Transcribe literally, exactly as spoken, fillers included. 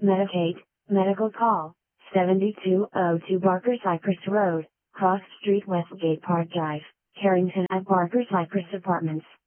Medicaid, medical call, seventy-two oh two Barker Cypress Road, Cross Street Westgate Park Drive, Carrington at Barker Cypress Apartments.